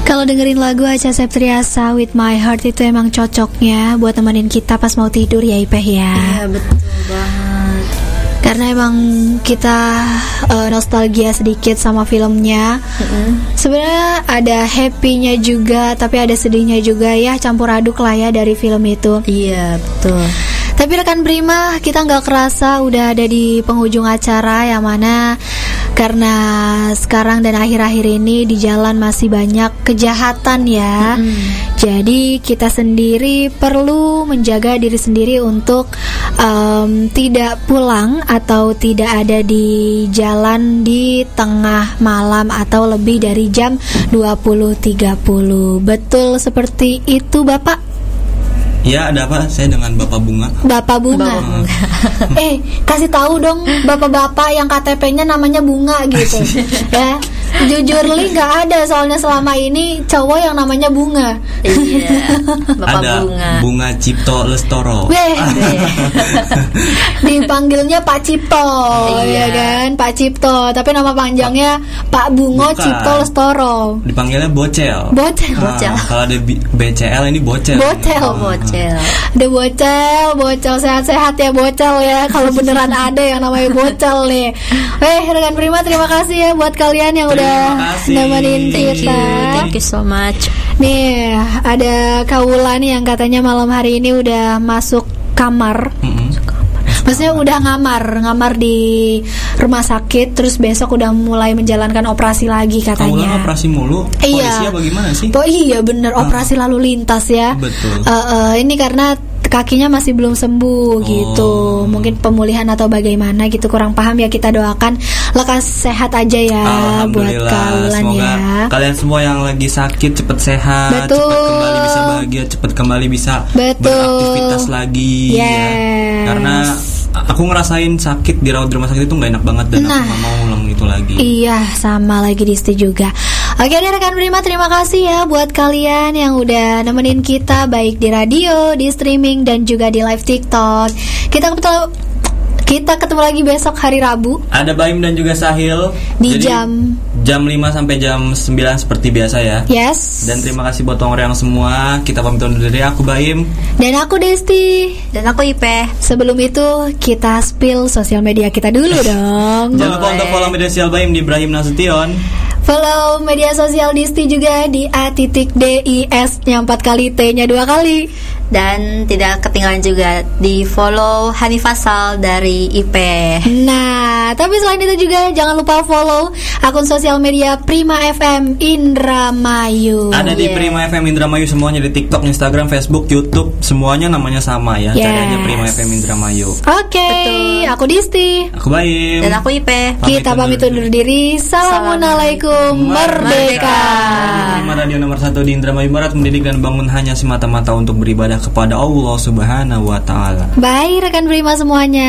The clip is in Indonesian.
Kalau dengerin lagu Acha Septriasa With My Heart itu emang cocoknya buat temenin kita pas mau tidur ya Ipeh ya. Iya betul banget. Karena emang kita nostalgia sedikit sama filmnya. Sebenarnya ada happy-nya juga, tapi ada sedihnya juga ya, campur aduk lah ya dari film itu. Iya betul. Tapi rekan Prima, kita nggak kerasa udah ada di penghujung acara, yang mana karena sekarang dan akhir-akhir ini di jalan masih banyak kejahatan ya. Jadi kita sendiri perlu menjaga diri sendiri untuk tidak pulang atau tidak ada di jalan di tengah malam atau lebih dari jam 20.30. Betul seperti itu Bapak? Ya, ada apa? Saya dengan Bapak Bunga. Bapak Bunga. Kasih tahu dong bapak-bapak yang KTP-nya namanya Bunga gitu. Ya. Jujur li nggak ada, soalnya selama ini cowok yang namanya Bunga. Iya. Bapak ada Bunga. Bunga Cipto Lestoro. Dipanggilnya Pak Cipto, ya kan? Pak Cipto. Tapi nama panjangnya Pak Bungo Cipto Lestoro. Dipanggilnya Bocel. Bocel. Kalau ada BCL ini Bocel. Bocel. Ada bocel sehat-sehat ya bocel ya. Kalau beneran ada yang namanya bocel nih. Rekan Prima, terima kasih ya buat kalian yang udah nemenin kita. Thank you so much. Nih, ada Kaula nih yang katanya malam hari ini udah masuk kamar. Maksudnya udah ngamar di rumah sakit, terus besok udah mulai menjalankan operasi lagi katanya. Kaula operasi mulu? Iya. Polisi bagaimana sih? Oh iya bener, operasi lalu lintas ya. Betul. Ini karena kakinya masih belum sembuh gitu. Mungkin pemulihan atau bagaimana gitu, kurang paham ya. Kita doakan lekas sehat aja ya buat Kaulan ya. Kalian semua yang lagi sakit cepet sehat. Betul. Cepet kembali bisa bahagia, cepet kembali bisa beraktivitas lagi ya. Karena aku ngerasain sakit di rawat rumah sakit itu nggak enak banget, dan aku nggak mau ulang itu lagi. Iya, sama lagi Disti juga. Oke deh rekan Prima, terima kasih ya buat kalian yang udah nemenin kita baik di radio, di streaming, dan juga di live TikTok. Kita ketemu lagi besok hari Rabu. Ada Baim dan juga Sahil di jam 5 sampai jam 9 seperti biasa ya. Yes. Dan terima kasih buat orang semua. Kita pamit undur diri. Aku Baim. Dan aku Desti. Dan aku Ipe. Sebelum itu kita spill sosial media kita dulu dong. Jangan lupa untuk follow media sosial Baim di Ibrahim Nasution. Follow media sosial Disti juga di @dis-nya 4 kali, T-nya 2 kali. Dan tidak ketinggalan juga di follow Hani Fasal dari IP. Nah, tapi selain itu juga jangan lupa follow akun sosial media Prima FM Indramayu. Ada di Prima FM Indramayu semuanya, di TikTok, Instagram, Facebook, YouTube, semuanya namanya sama ya. Cari aja Prima FM Indramayu. Oke, aku Disti. Aku Baim. Dan aku Ipe. Kita pamit undur diri. Assalamualaikum, merdeka. Radio nomor 1 di Indramayu Barat, mendidik dan bangun hanya semata-mata untuk beribadah kepada Allah Subhanahu wa Ta'ala. Bye rekan Prima semuanya.